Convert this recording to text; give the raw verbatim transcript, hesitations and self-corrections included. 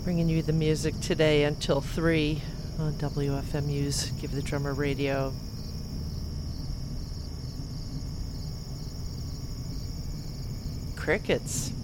Bringing you the music today until three on W F M U's Give the Drummer Radio. Crickets.